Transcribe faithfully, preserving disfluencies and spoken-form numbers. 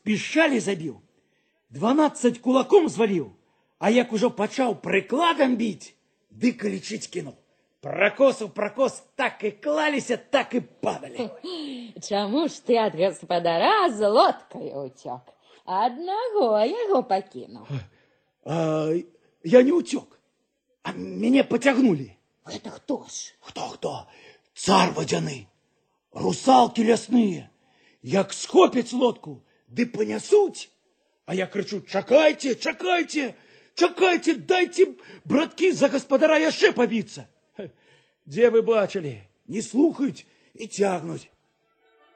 пішалі забіў, дванаццаць кулаком зваліў, а як ужо пачаў прыкладам біць, дык лічыць кінуў. Прокос у прокос так і клаліся, так і падалі. Чаму ж ты ад гаспадара з лодкаю ўцёк? Аднаго яго пакінуў. А, я не ўцёк, а мяне пацягнулі. Гэта хто ж? Хто-хто? Цар вадзяны, русалкі лясныя. Як схопяць лодку, ды панясуць. А я крычу: чакайце, чакайце, чакайце, дайце, браткі, за гаспадара яшчэ пабіцца. Дзе вы бачылі? Не слухаюць і цягнуць.